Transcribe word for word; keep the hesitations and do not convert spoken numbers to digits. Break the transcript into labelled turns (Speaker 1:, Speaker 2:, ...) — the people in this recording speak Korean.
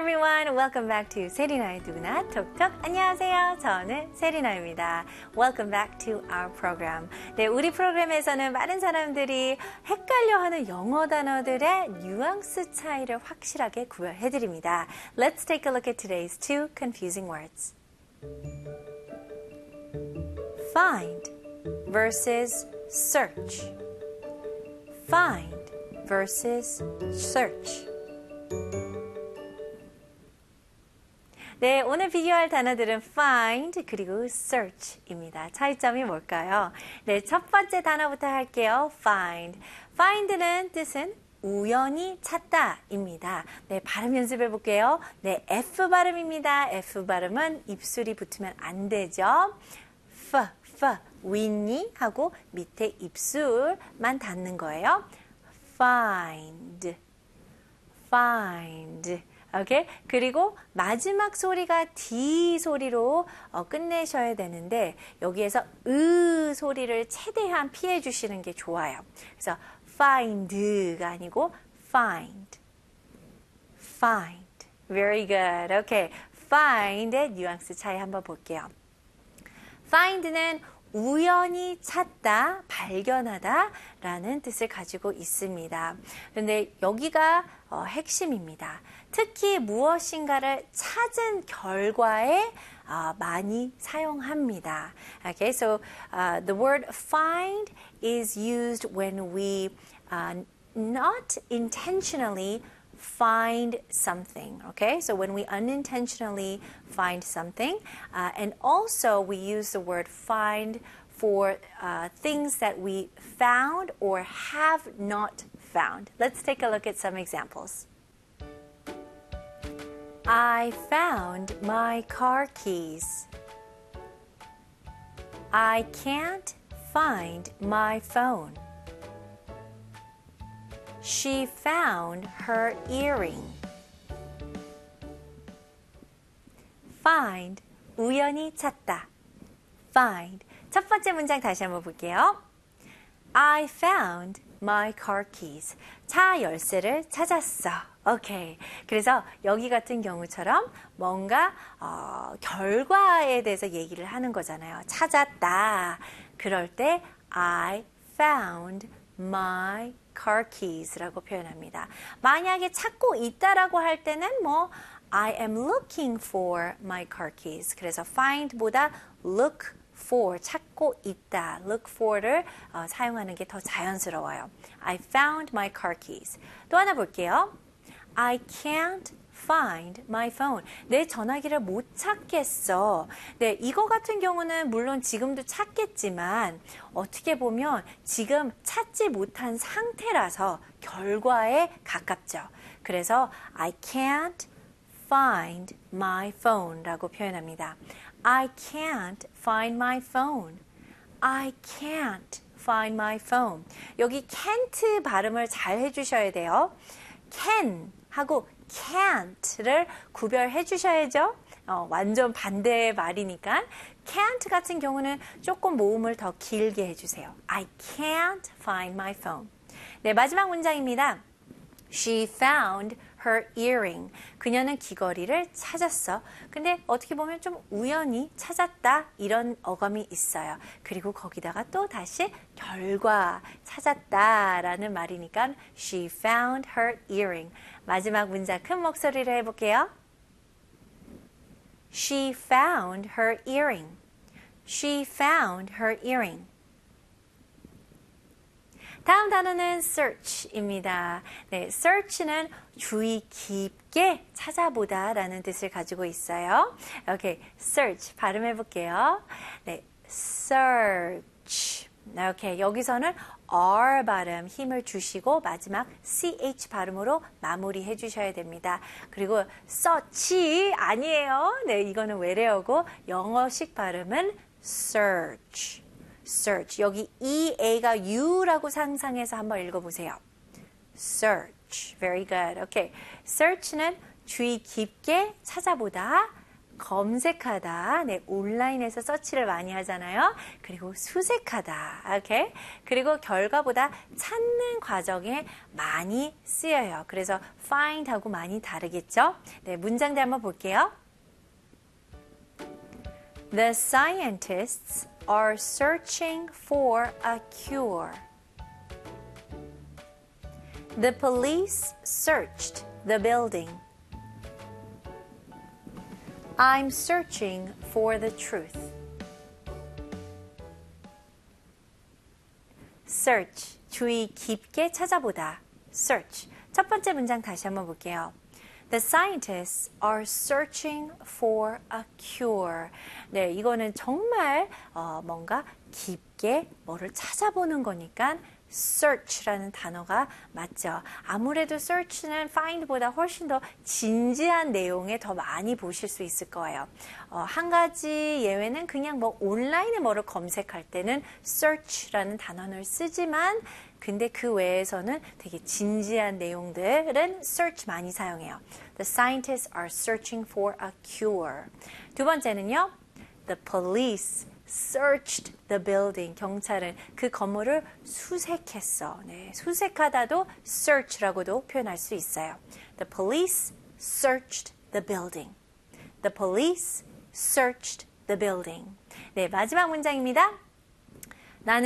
Speaker 1: everyone, welcome back to 세리나의 누구나 톡톡. 안녕하세요. 저는 세리나입니다. Welcome back to our program. 네, 우리 프로그램에서는 많은 사람들이 헷갈려하는 영어 단어들의 뉘앙스 차이를 확실하게 구별해드립니다. Let's take a look at today's two confusing words. Find versus search. Find versus search. 네, 오늘 비교할 단어들은 find 그리고 search입니다. 차이점이 뭘까요? 네, 첫 번째 단어부터 할게요. find. find는 뜻은 우연히 찾다입니다. 네, 발음 연습해 볼게요. 네, F 발음입니다. F 발음은 입술이 붙으면 안 되죠. F, F, 윗니 하고 밑에 입술만 닿는 거예요. find, find. 오케이? 그리고 마지막 소리가 D 소리로 어, 끝내셔야 되는데 여기에서 으 소리를 최대한 피해 주시는 게 좋아요. 그래서 find가 아니고 find, find. Very good. 오케이. find의 뉘앙스 차이 한번 볼게요. find는 우연히 찾다, 발견하다 라는 뜻을 가지고 있습니다. 그런데 여기가 어, 핵심입니다. 특히 무엇인가를 찾은 결과에 uh, 많이 사용합니다. Okay, so uh, the word find is used when we uh, not intentionally find something. Okay, so when we unintentionally find something, uh, and also we use the word find for uh, things that we found or have not found. Let's take a look at some examples. I found my car keys. I can't find my phone. She found her earring. Find, 우연히 찾다. Find. 첫 번째 문장 다시 한번 볼게요. I found my car keys. 차 열쇠를 찾았어. 오케이. 그래서 여기 같은 경우처럼 뭔가 어, 결과에 대해서 얘기를 하는 거잖아요. 찾았다. 그럴 때 I found my car keys라고 표현합니다. 만약에 찾고 있다라고 할 때는 뭐 I am looking for my car keys. 그래서 find보다 look for, 찾고 있다. look for를 어, 사용하는 게 더 자연스러워요. I found my car keys. 또 하나 볼게요. I can't find my phone. 내 전화기를 못 찾겠어. 네, 이거 같은 경우는 물론 지금도 찾겠지만 어떻게 보면 지금 찾지 못한 상태라서 결과에 가깝죠. 그래서 I can't find my phone 라고 표현합니다. I can't find my phone. I can't find my phone. 여기 can't 발음을 잘 해주셔야 돼요. can 하고 can't를 구별해 주셔야죠. 어, 완전 반대의 말이니까 can't 같은 경우는 조금 모음을 더 길게 해주세요. I can't find my phone. 네, 마지막 문장입니다. She found her earring. 그녀는 귀걸이를 찾았어. 근데 어떻게 보면 좀 우연히 찾았다 이런 어감이 있어요. 그리고 거기다가 또 다시 결과 찾았다라는 말이니까 She found her earring. 마지막 문장 큰 목소리로 해볼게요. She found her earring. She found her earring. 다음 단어는 search입니다. 네, search는 주의 깊게 찾아보다 라는 뜻을 가지고 있어요. 오케이, search 발음해 볼게요. 네, search. 오케이, 여기서는 R 발음 힘을 주시고 마지막 ch 발음으로 마무리해 주셔야 됩니다. 그리고 search 아니에요. 네, 이거는 외래어고 영어식 발음은 search. search. 여기 ea가 u라고 상상해서 한번 읽어보세요. search. Very good. Okay. search는 주의 깊게 찾아보다, 검색하다. 네, 온라인에서 서치를 많이 하잖아요. 그리고 수색하다. 오케이? 그리고 결과보다 찾는 과정에 많이 쓰여요. 그래서 find하고 많이 다르겠죠? 네, 문장들 한번 볼게요. The scientists are searching for a cure. The police searched the building. I'm searching for the truth. Search, 주의 깊게 찾아보다. Search. 첫 번째 문장 다시 한번 볼게요. The scientists are searching for a cure. 네, 이거는 정말 어, 뭔가 깊게 뭐를 찾아보는 거니까 search라는 단어가 맞죠. 아무래도 search는 find보다 훨씬 더 진지한 내용에 더 많이 보실 수 있을 거예요. 어, 한 가지 예외는 그냥 뭐 온라인에 뭐를 검색할 때는 search라는 단어를 쓰지만 근데 그 외에서는 되게 진지한 내용들은 search 많이 사용해요. The scientists are searching for a cure. 두 번째는요. The police searched the building. 경찰은 그 건물을 수색했어. 네, 수색하다도 search라고도 표현할 수 있어요. The police searched the building. The police searched the building. 네, 마지막 문장입니다.